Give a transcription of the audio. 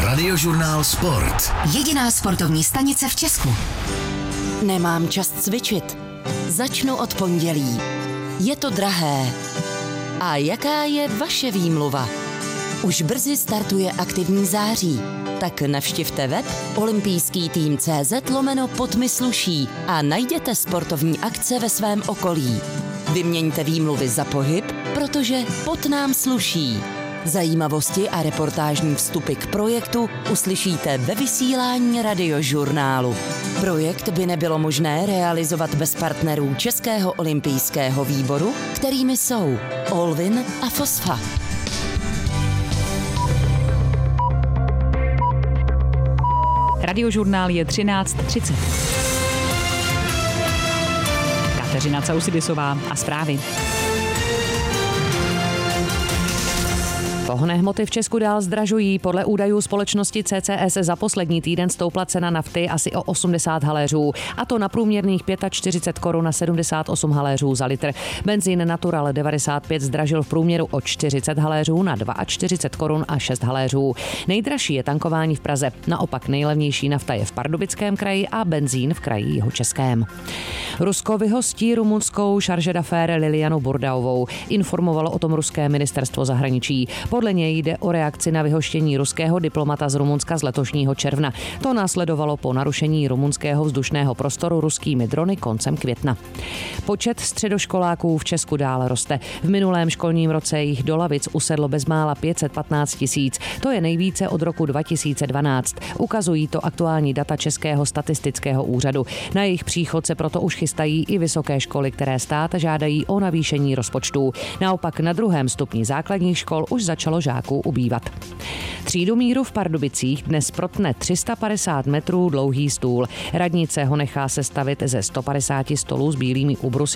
Radiožurnál Sport. Jediná sportovní stanice v Česku. Nemám čas cvičit. Začnu od pondělí. Je to drahé. A jaká je vaše výmluva? Už brzy startuje aktivní září. Tak navštivte web olympijský-tým.cz/podmysluší a najděte sportovní akce ve svém okolí. Vyměňte výmluvy za pohyb, protože pot nám sluší. Zajímavosti a reportážní vstupy k projektu uslyšíte ve vysílání Radiožurnálu. Projekt by nebylo možné realizovat bez partnerů Českého olympijského výboru, kterými jsou Olvin a Fosfa. Radiožurnál je 13:30. Kateřina Causibisová a zprávy. Pohonné hmoty v Česku dál zdražují. Podle údajů společnosti CCS za poslední týden stoupla cena nafty asi o 80 haléřů, a to na průměrných 45 korun na 78 haléřů za litr. Benzín Natural 95 zdražil v průměru o 40 haléřů na 42 korun a 6 haléřů. Nejdražší je tankování v Praze. Naopak nejlevnější nafta je v Pardubickém kraji a benzín v kraji Jihočeském. Rusko vyhostí rumunskou charge d'affaires Lilianu Burdaovou. Informovalo o tom ruské ministerstvo zahraničí. Podle něj jde o reakci na vyhoštění ruského diplomata z Rumunska z letošního června. To následovalo po narušení rumunského vzdušného prostoru ruskými drony koncem května. Počet středoškoláků v Česku dále roste. V minulém školním roce jich do lavic usedlo bezmála 515 000. To je nejvíce od roku 2012. Ukazují to aktuální data Českého statistického úřadu. Na jejich příchod se proto už chystají i vysoké školy, které stát žádají o navýšení rozpočtů. Naopak na druhém stupni základních škol už začalo žáků ubývat. Třídu míru v Pardubicích dnes protne 350 metrů dlouhý stůl. Radnice ho nechá sestavit ze 150 stolů s bílými ubrusy